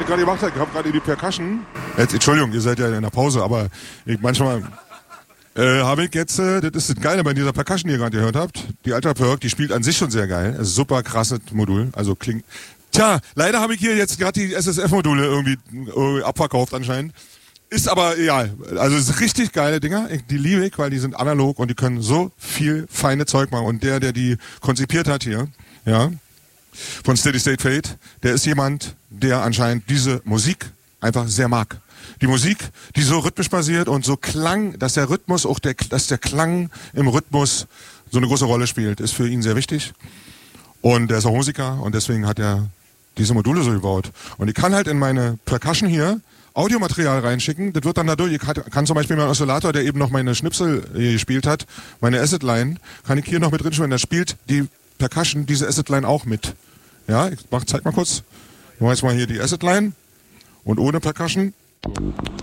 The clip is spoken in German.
ich gerade gemacht habe, ich habe gerade die Percussion. Jetzt, Entschuldigung, ihr seid ja in der Pause, aber manchmal habe ich jetzt, das ist das Geile bei dieser Percussion, die ihr gerade gehört habt. Die Alter Perk, die spielt an sich schon sehr geil. Das ist super krasses Modul, also klingt... Tja, leider habe ich hier jetzt gerade die SSF-Module irgendwie abverkauft anscheinend. Ist aber egal. Also es sind richtig geile Dinger. Die liebe ich, weil die sind analog und die können so viel feine Zeug machen. Und der die konzipiert hat hier, ja, von Steady State Fate, der ist jemand, der anscheinend diese Musik einfach sehr mag. Die Musik, die so rhythmisch basiert und so Klang, dass der Rhythmus auch dass der Klang im Rhythmus so eine große Rolle spielt, ist für ihn sehr wichtig. Und er ist auch Musiker und deswegen hat er diese Module so gebaut. Und ich kann halt in meine Percussion hier Audiomaterial reinschicken. Das wird dann dadurch, ich kann zum Beispiel meinen Oszillator, der eben noch meine Schnipsel gespielt hat, meine Acid-Line, kann ich hier noch mit drin spielen. Da spielt die Percussion diese Acid-Line auch mit. Ja, zeig mal kurz. Ich mache jetzt mal hier die Acid-Line und ohne Percussion.